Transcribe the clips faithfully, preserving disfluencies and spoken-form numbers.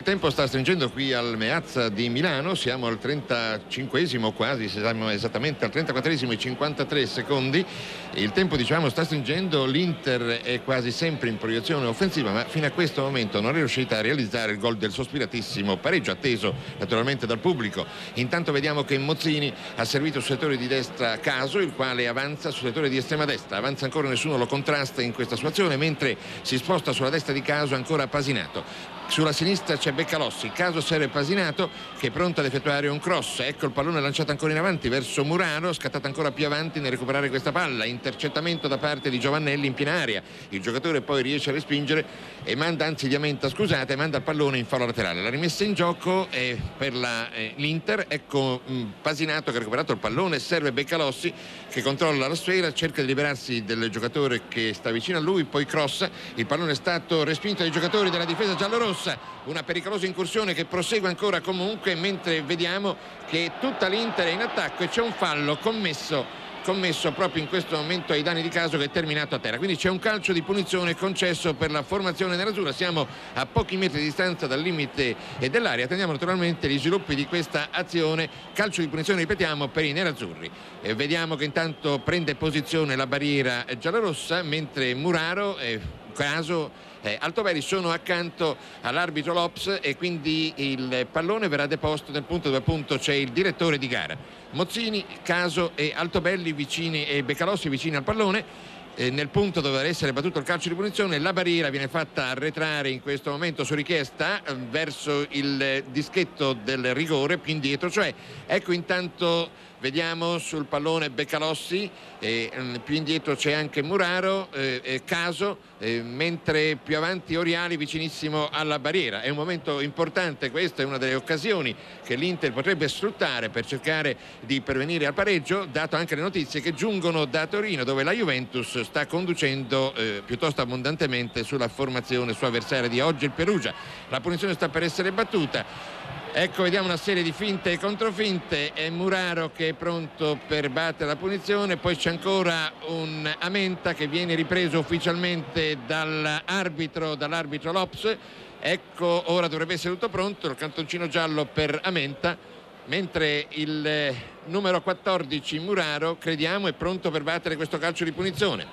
Il tempo sta stringendo qui al Meazza di Milano, siamo al trentacinquesimo quasi, siamo esattamente al trentaquattresimo e cinquantatré secondi. Il tempo, diciamo, sta stringendo, l'Inter è quasi sempre in proiezione offensiva, ma fino a questo momento non è riuscita a realizzare il gol del sospiratissimo pareggio, atteso naturalmente dal pubblico. Intanto vediamo che Mozzini ha servito sul settore di destra Caso, il quale avanza sul settore di estrema destra, avanza ancora, nessuno lo contrasta in questa sua azione, mentre si sposta sulla destra di Caso ancora Pasinato. Sulla sinistra c'è Beccalossi, Caso serve Pasinato che è pronto ad effettuare un cross. Ecco il pallone lanciato ancora in avanti verso Muraro, scattato ancora più avanti nel recuperare questa palla, intercettamento da parte di Giovannelli in piena area. Il giocatore poi riesce a respingere e manda, anzi diamenta, scusate, manda il pallone in fallo laterale. La rimessa in gioco è per la, eh, l'Inter. Ecco mh, Pasinato che ha recuperato il pallone, serve Beccalossi che controlla la sfera, cerca di liberarsi del giocatore che sta vicino a lui, poi crossa. Il pallone è stato respinto dai giocatori della difesa giallorossa. Una pericolosa incursione che prosegue ancora comunque, mentre vediamo che tutta l'Inter è in attacco e c'è un fallo commesso commesso proprio in questo momento ai danni di Caso, che è terminato a terra. Quindi c'è un calcio di punizione concesso per la formazione nerazzurra. Siamo a pochi metri di distanza dal limite e dell'area. Attendiamo naturalmente gli sviluppi di questa azione. Calcio di punizione, ripetiamo, per i nerazzurri. E vediamo che intanto prende posizione la barriera giallorossa, mentre Muraro e Caso Eh, Altobelli sono accanto all'arbitro Lops e quindi il pallone verrà deposto nel punto dove appunto c'è il direttore di gara. Mozzini, Caso e Altobelli vicini e Beccalossi vicini al pallone. Eh, nel punto dove deve essere battuto il calcio di punizione, la barriera viene fatta arretrare in questo momento su richiesta eh, verso il eh, dischetto del rigore, più indietro, cioè ecco intanto vediamo sul pallone Beccalossi, eh, più indietro c'è anche Muraro, eh, eh, Caso, eh, mentre più avanti Oriali vicinissimo alla barriera. È un momento importante, questa è una delle occasioni che l'Inter potrebbe sfruttare per cercare di pervenire al pareggio, dato anche le notizie che giungono da Torino, dove la Juventus sta conducendo eh, piuttosto abbondantemente sulla formazione sua avversaria di oggi, il Perugia. La punizione sta per essere battuta. Ecco, vediamo una serie di finte e controfinte. È Muraro che è pronto per battere la punizione, poi c'è ancora un Amenta che viene ripreso ufficialmente dall'arbitro, dall'arbitro Lops. Ecco, ora dovrebbe essere tutto pronto, il cantoncino giallo per Amenta, mentre il numero quattordici Muraro, crediamo, è pronto per battere questo calcio di punizione.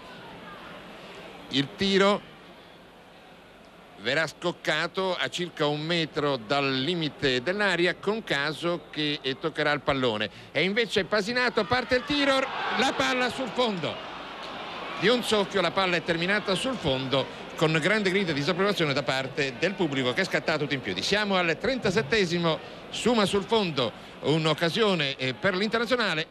Il tiro verrà scoccato a circa un metro dal limite dell'area, con Caso che toccherà il pallone. E invece Pasinato, parte il tiro, la palla sul fondo. Di un soffio la palla è terminata sul fondo, con grande grida di disapprovazione da parte del pubblico che è scattato tutto in piedi. Siamo al trentasettesimo, Suma sul fondo, un'occasione per l'Internazionale.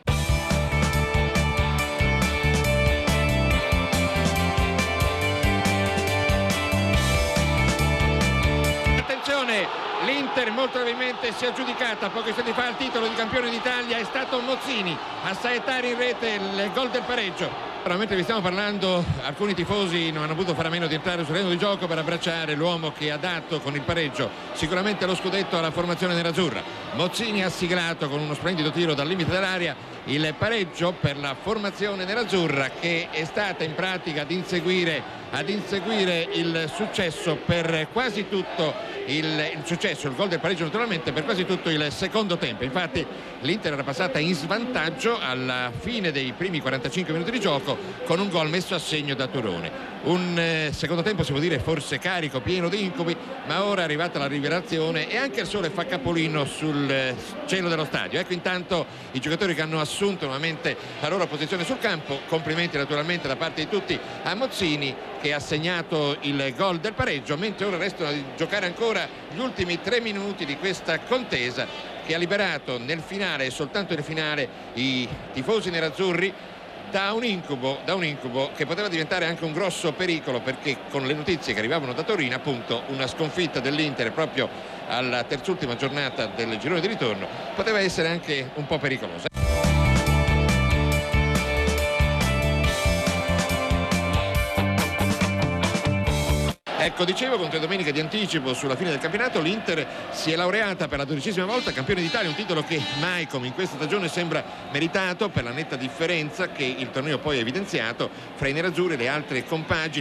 L'Inter molto probabilmente si è aggiudicata pochi istanti fa il titolo di campione d'Italia. È stato Mozzini a saettare in rete il gol del pareggio. Però, mentre vi stiamo parlando, alcuni tifosi non hanno potuto fare a meno di entrare sul terreno di gioco per abbracciare l'uomo che ha dato con il pareggio sicuramente lo scudetto alla formazione nerazzurra. Mozzini ha siglato con uno splendido tiro dal limite dell'area il pareggio per la formazione nerazzurra, che è stata in pratica ad inseguire ad inseguire il successo per quasi tutto il, il successo, il gol del pareggio naturalmente per quasi tutto il secondo tempo. Infatti l'Inter era passata in svantaggio alla fine dei primi quarantacinque minuti di gioco con un gol messo a segno da Turone. Un eh, secondo tempo, si può dire, forse carico, pieno di incubi, ma ora è arrivata la rivelazione e anche il sole fa capolino sul eh, cielo dello stadio. Ecco intanto i giocatori che hanno assunto nuovamente la loro posizione sul campo. Complimenti naturalmente da parte di tutti a Mozzini, che ha segnato il gol del pareggio, mentre ora restano a giocare ancora gli ultimi tre minuti di questa contesa, che ha liberato nel finale e soltanto nel finale i tifosi nerazzurri da un incubo, da un incubo che poteva diventare anche un grosso pericolo, perché con le notizie che arrivavano da Torino, appunto, una sconfitta dell'Inter proprio alla terzultima giornata del girone di ritorno poteva essere anche un po' pericolosa. Ecco, dicevo, con tre domeniche di anticipo sulla fine del campionato, l'Inter si è laureata per la dodicesima volta campione d'Italia, un titolo che mai come in questa stagione sembra meritato per la netta differenza che il torneo poi ha evidenziato fra i nerazzurri e le altre compagini.